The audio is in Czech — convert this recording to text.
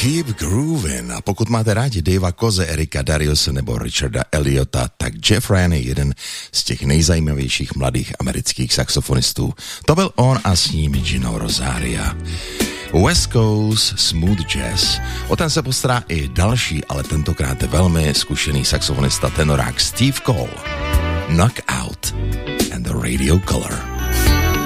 Keep Groovin'. A pokud máte rádi Davea Koze, Erika Dariuse nebo Richarda Elliota, tak Jeff Ryan je jeden z těch nejzajímavějších mladých amerických saxofonistů. To byl on a s ním Gino Rosaria. West Coast Smooth Jazz. O ten se postará i další, ale tentokrát velmi zkušený saxofonista tenorák Steve Cole. Knockout and the Radio Color.